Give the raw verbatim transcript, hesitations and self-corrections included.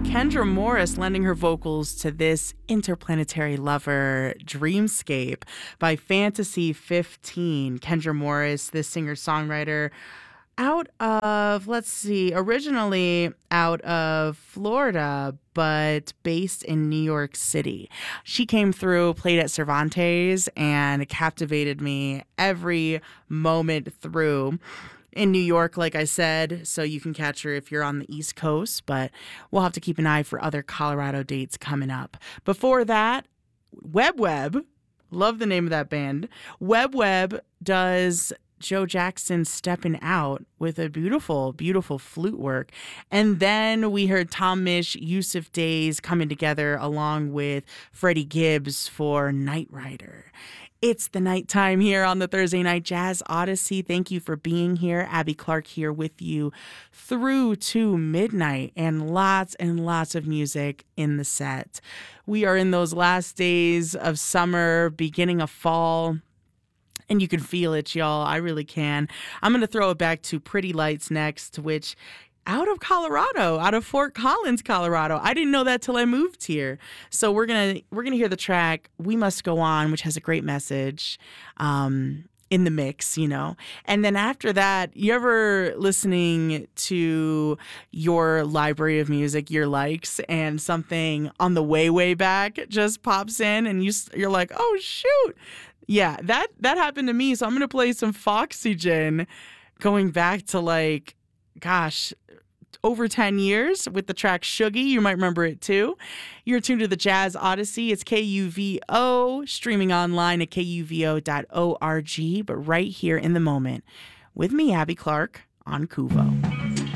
Kendra Morris lending her vocals to this Interplanetary Lover Dreamscape by Fantasy fifteen. Kendra Morris, this singer-songwriter, out of, let's see, originally out of Florida, but based in New York City. She came through, played at Cervantes, and captivated me every moment through. In New York, like I said, so you can catch her if you're on the East Coast, but we'll have to keep an eye for other Colorado dates coming up. Before that, Web Web, love the name of that band. Web Web does Joe Jackson Stepping Out with a beautiful, beautiful flute work. And then we heard Tom Misch, Yusuf Days coming together along with Freddie Gibbs for Night Rider. It's the nighttime here on the Thursday Night Jazz Odyssey. Thank you for being here. Abby Clark here with you through to midnight, and lots and lots of music in the set. We are in those last days of summer, beginning of fall. And you can feel it, y'all. I really can. I'm going to throw it back to Pretty Lights next, which out of Colorado, out of Fort Collins, Colorado. I didn't know that till I moved here. So we're going to we're going to hear the track We Must Go On, which has a great message um, in the mix, you know. And then after that, you ever listening to your library of music, your likes, and something on the way, way back just pops in and you, you're like, oh, shoot. Yeah, that, that happened to me. So I'm going to play some Foxygen going back to like, gosh, over ten years with the track Shuggy. You might remember it too. You're tuned to the Jazz Odyssey. It's K U V O, streaming online at K U V O dot org, but right here in the moment with me, Abby Clark, on Kuvo.